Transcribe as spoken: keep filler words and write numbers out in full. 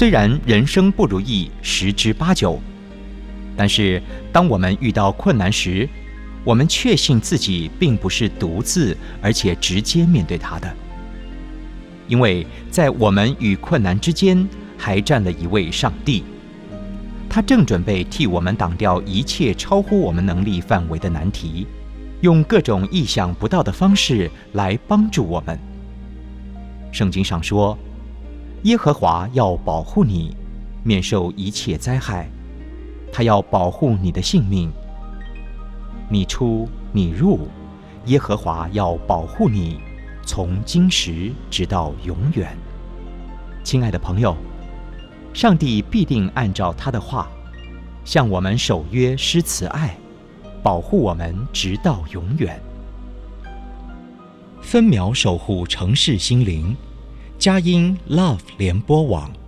虽然人生不如意十之八九，但是当我们遇到困难时，我们确信自己并不是独自而且直接面对它的，因为在我们与困难之间还站了一位上帝，他正准备替我们挡掉一切超乎我们能力范围的难题，用各种意想不到的方式来帮助我们。圣经上说，耶和华要保护你，免受一切灾害，他要保护你的性命。你出你入，耶和华要保护你，从今时直到永远。亲爱的朋友，上帝必定按照他的话，向我们守约施慈爱，保护我们直到永远。分秒守护城市心灵，佳音 Love 联播网。